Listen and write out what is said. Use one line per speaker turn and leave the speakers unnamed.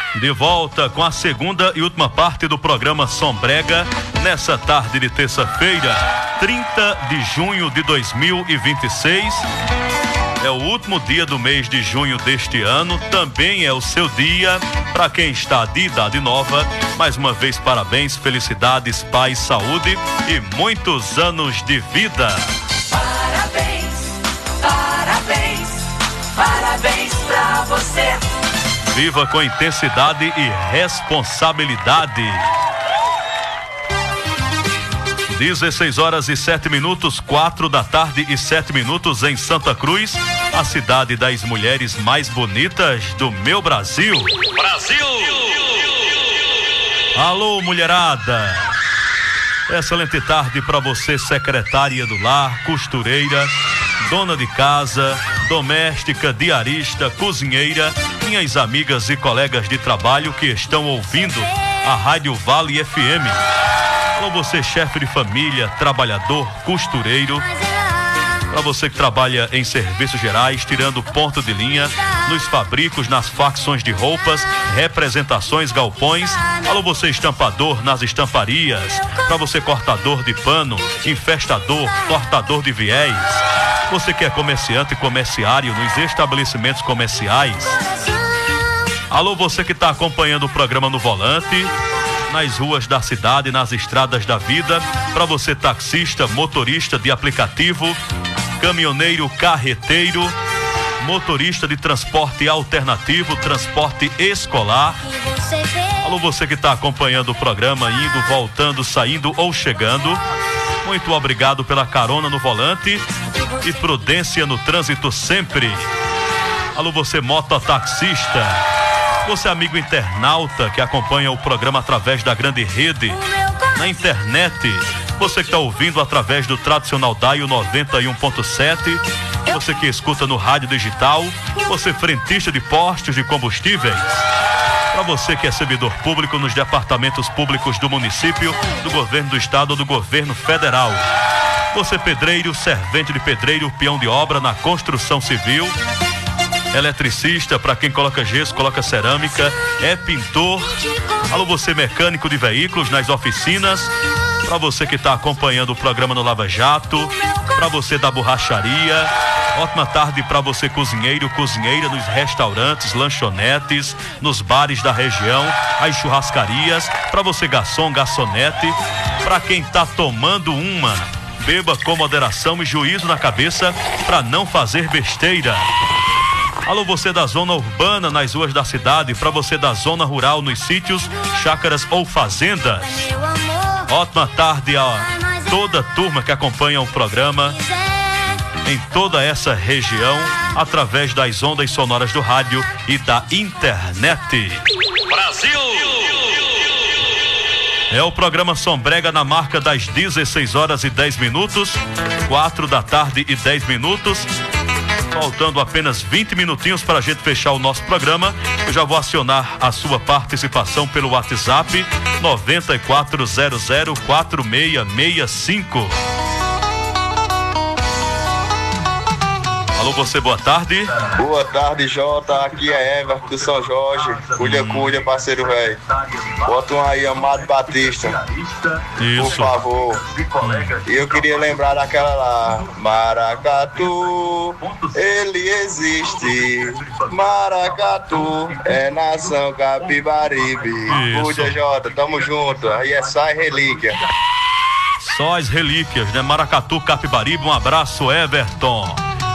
De volta com a segunda e última parte do programa Sombrega, nessa tarde de terça-feira, 30 de junho de 2026. É o último dia do mês de junho deste ano, também é o seu dia. Para quem está de idade nova, mais uma vez parabéns, felicidades, paz, saúde e muitos anos de vida.
Parabéns, parabéns, parabéns pra você.
Viva com intensidade e responsabilidade. 16 horas e 7 minutos, 4 da tarde e 7 minutos em Santa Cruz, a cidade das mulheres mais bonitas do meu Brasil. Brasil! Alô, mulherada! Excelente tarde para você, secretária do lar, costureira, dona de casa, doméstica, diarista, cozinheira, minhas amigas e colegas de trabalho que estão ouvindo a Rádio Vale FM. Alô, você, chefe de família, trabalhador, costureiro. Para você que trabalha em serviços gerais, tirando ponto de linha, nos fabricos, nas facções de roupas, representações, galpões. Alô, você estampador nas estamparias. Para você cortador de pano, infestador, cortador de viés. Você que é comerciante e comerciário nos estabelecimentos comerciais. Alô, você que está acompanhando o programa no volante, nas ruas da cidade, nas estradas da vida. Para você, taxista, motorista de aplicativo, caminhoneiro, carreteiro, motorista de transporte alternativo, transporte escolar. Alô, você que está acompanhando o programa, indo, voltando, saindo ou chegando. Muito obrigado pela carona no volante e prudência no trânsito sempre. Alô, você mototaxista. Você, amigo internauta que acompanha o programa através da grande rede, na internet. Você que está ouvindo através do tradicional Dial 91.7. Você que escuta no rádio digital. Você, frentista de postos de combustíveis. Para você que é servidor público nos departamentos públicos do município, do governo do estado ou do governo federal. Você, pedreiro, servente de pedreiro, peão de obra na construção civil. Eletricista, para quem coloca gesso, coloca cerâmica, é pintor. Alô, você, mecânico de veículos nas oficinas. Para você que está acompanhando o programa no Lava Jato. Para você da borracharia. Ótima tarde para você, cozinheiro, cozinheira nos restaurantes, lanchonetes, nos bares da região, as churrascarias. Para você, garçom, garçonete. Para quem está tomando uma, beba com moderação e juízo na cabeça para não fazer besteira. Alô, você da zona urbana nas ruas da cidade, para você da zona rural nos sítios, chácaras ou fazendas. Ótima tarde a toda a turma que acompanha o programa em toda essa região, através das ondas sonoras do rádio e da internet. Brasil! É o programa Sombrega na marca das 16 horas e 10 minutos, 4 da tarde e 10 minutos. Faltando apenas 20 minutinhos para a gente fechar o nosso programa. Eu já vou acionar a sua participação pelo WhatsApp 94004665. Alô, você, boa tarde.
Boa tarde, Jota. Aqui é Everton do São Jorge. Cuida, parceiro velho. Bota um aí, Amado Batista.
Isso.
Por favor. E eu queria lembrar daquela lá. Maracatu, ele existe. Maracatu é nação Capibaribe. Cuida, Jota. Tamo junto. Aí é só relíquia.
Só as relíquias, né? Maracatu, Capibaribe. Um abraço, Everton.